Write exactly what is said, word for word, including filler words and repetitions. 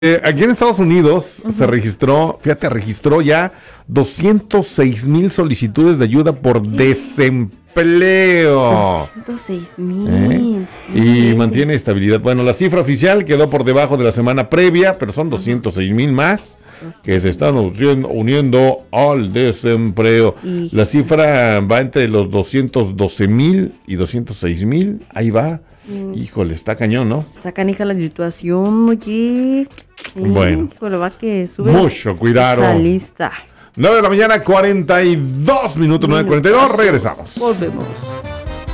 Eh, aquí en Estados Unidos Ujú. se registró, fíjate, registró ya doscientos seis mil solicitudes de ayuda por desempleo. doscientos seis ¿Eh? mil. Y mantiene estabilidad. Bueno, la cifra oficial quedó por debajo de la semana previa, pero son doscientos seis mil más que se están uniendo, uniendo al desempleo. Y- La cifra va entre los doscientos doce mil y doscientos seis mil. Ahí va. Mm. Híjole, está cañón, ¿no? Está canija la situación, oye. Sí, Bueno. híjole, va que sube Mucho cuidado. esa lista. nueve de la mañana, cuarenta y dos minutos, nueve cuarenta y dos, regresamos. Volvemos.